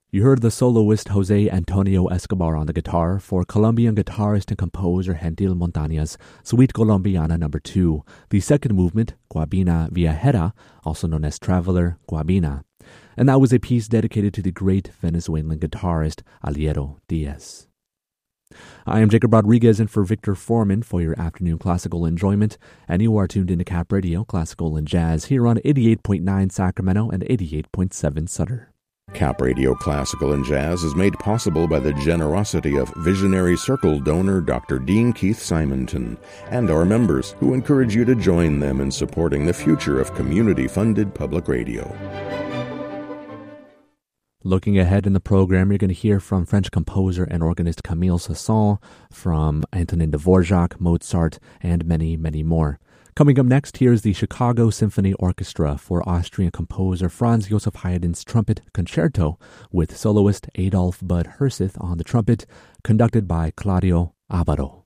You heard the soloist Jose Antonio Escobar on the guitar for Colombian guitarist and composer Gentil Montaña's Suite Colombiana No. 2, the second movement, Guabina Viajera, also known as Traveler Guabina. And that was a piece dedicated to the great Venezuelan guitarist Aliero Diaz. I am Jacob Rodriguez in for Victor Foreman for your afternoon classical enjoyment, and you are tuned into Cap Radio, Classical and Jazz, here on 88.9 Sacramento and 88.7 Sutter. Cap Radio Classical and Jazz is made possible by the generosity of Visionary Circle donor Dr. Dean Keith Simonton and our members, who encourage you to join them in supporting the future of community-funded public radio. Looking ahead in the program, you're going to hear from French composer and organist Camille Saint-Saëns, from Antonin Dvorak, Mozart, and many, many more. Coming up next, here's the Chicago Symphony Orchestra for Austrian composer Franz Josef Haydn's Trumpet Concerto, with soloist Adolf Bud Herseth on the trumpet, conducted by Claudio Abbado.